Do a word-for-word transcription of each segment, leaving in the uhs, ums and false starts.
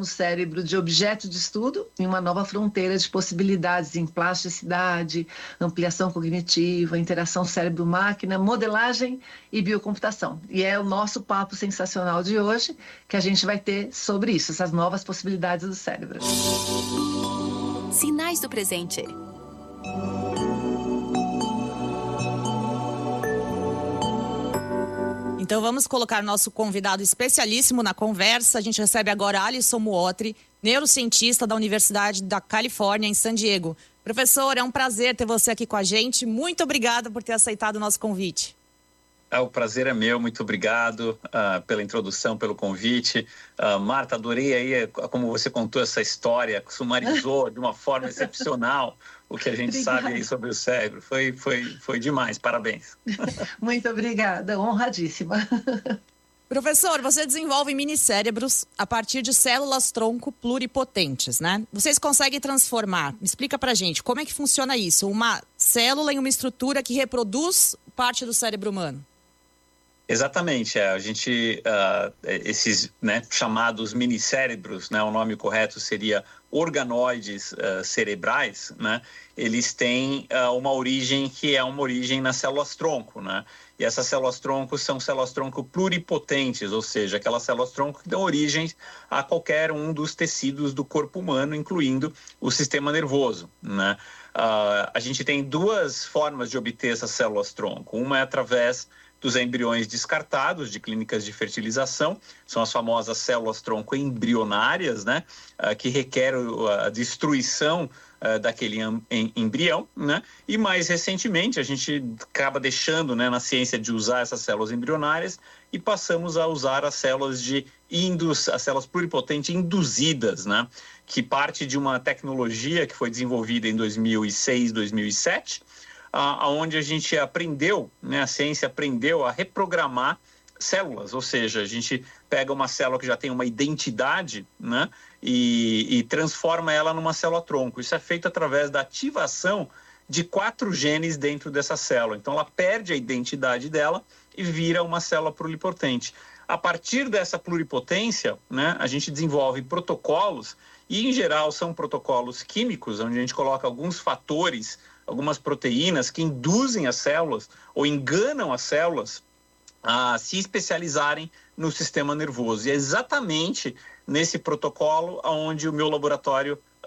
transforma o cérebro de objeto de estudo em uma nova fronteira de possibilidades em plasticidade, ampliação cognitiva, interação cérebro-máquina, modelagem e biocomputação. E é o nosso papo sensacional de hoje que a gente vai ter sobre isso, essas novas possibilidades do cérebro. Sinais do presente. Então vamos colocar nosso convidado especialíssimo na conversa. A gente recebe agora Alisson Muotri, neurocientista da Universidade da Califórnia, em San Diego. Professor, é um prazer ter você aqui com a gente. Muito obrigada por ter aceitado o nosso convite. É, o prazer é meu, muito obrigado uh, pela introdução, pelo convite. Uh, Marta, adorei aí como você contou essa história, sumarizou de uma forma excepcional o que a gente obrigada. Sabe aí sobre o cérebro. Foi, foi, foi demais, parabéns. Muito obrigada, honradíssima. Professor, você desenvolve minicérebros a partir de células-tronco pluripotentes, né? Vocês conseguem transformar, me explica pra gente, como é que funciona isso? Uma célula em uma estrutura que reproduz parte do cérebro humano? Exatamente, é, a gente, uh, esses né, chamados minicérebros, né, o nome correto seria organoides uh, cerebrais, né, eles têm uh, uma origem que é uma origem nas células-tronco, né, e essas células-tronco são células-tronco pluripotentes, ou seja, aquelas células-tronco que dão origem a qualquer um dos tecidos do corpo humano, incluindo o sistema nervoso, né. Uh, a gente tem duas formas de obter essas células-tronco, uma é através dos embriões descartados de clínicas de fertilização, são as famosas células-tronco embrionárias, né, uh, que requerem a destruição uh, daquele em, embrião, né, e mais recentemente a gente acaba deixando, né, na ciência de usar essas células embrionárias e passamos a usar as células de indus, as células pluripotentes induzidas, né, que parte de uma tecnologia que foi desenvolvida em dois mil e seis, dois mil e sete, aonde a gente aprendeu, né, a ciência aprendeu a reprogramar células, ou seja, a gente pega uma célula que já tem uma identidade, né, e, e transforma ela numa célula-tronco. Isso é feito através da ativação de quatro genes dentro dessa célula. Então ela perde a identidade dela e vira uma célula pluripotente. A partir dessa pluripotência, né, a gente desenvolve protocolos, e em geral são protocolos químicos, onde a gente coloca alguns fatores, algumas proteínas que induzem as células ou enganam as células a se especializarem no sistema nervoso. E é exatamente nesse protocolo onde o meu laboratório uh,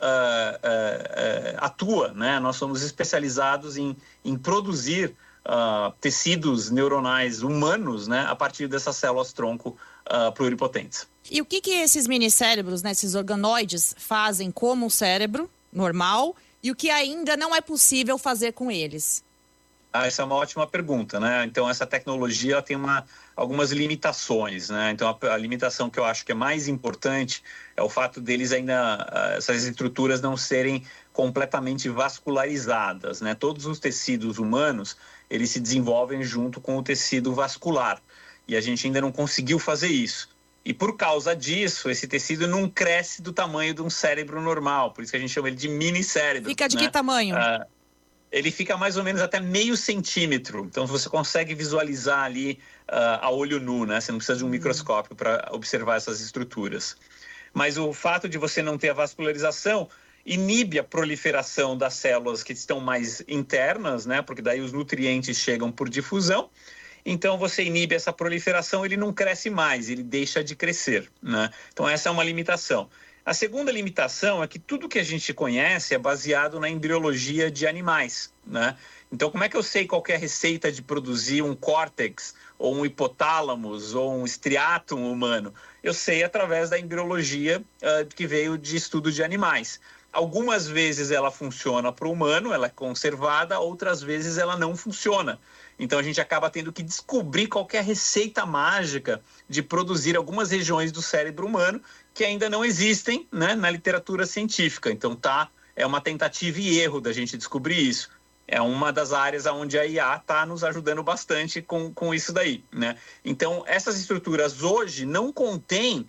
uh, uh, atua, né? Nós somos especializados em, em produzir uh, tecidos neuronais humanos, né, a partir dessas células-tronco uh, pluripotentes. E o que, que esses minicérebros, né, esses organoides, fazem como o cérebro normal e o que ainda não é possível fazer com eles? Ah, essa é uma ótima pergunta, né? Então, essa tecnologia ela tem uma, algumas limitações, né? Então, a, a limitação que eu acho que é mais importante é o fato deles ainda, essas estruturas não serem completamente vascularizadas, né? Todos os tecidos humanos, eles se desenvolvem junto com o tecido vascular. E a gente ainda não conseguiu fazer isso. E por causa disso, esse tecido não cresce do tamanho de um cérebro normal. Por isso que a gente chama ele de minicérebro. Fica de né? que tamanho? Ah, ele fica mais ou menos até meio centímetro. Então você consegue visualizar ali uh, a olho nu, né? Você não precisa de um hum. microscópio para observar essas estruturas. Mas o fato de você não ter a vascularização inibe a proliferação das células que estão mais internas, né? Porque daí os nutrientes chegam por difusão. Então você inibe essa proliferação, ele não cresce mais, ele deixa de crescer, né? Então essa é uma limitação. A segunda limitação é que tudo que a gente conhece é baseado na embriologia de animais, né? Então como é que eu sei qual que é a receita de produzir um córtex, ou um hipotálamos, ou um estriatum humano? Eu sei através da embriologia uh, que veio de estudo de animais. Algumas vezes ela funciona para o humano, ela é conservada, outras vezes ela não funciona. Então a gente acaba tendo que descobrir qual que é a receita mágica de produzir algumas regiões do cérebro humano que ainda não existem, né, na literatura científica. Então tá, é uma tentativa e erro da gente descobrir isso. É uma das áreas onde a I A está nos ajudando bastante com, com isso daí, né? Então essas estruturas hoje não contêm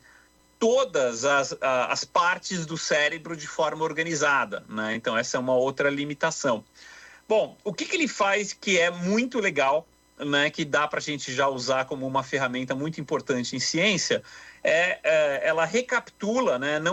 todas as, as partes do cérebro de forma organizada, né? Então essa é uma outra limitação. Bom, o que, que ele faz que é muito legal, né, que dá para a gente já usar como uma ferramenta muito importante em ciência, é, é ela recapitula, né, não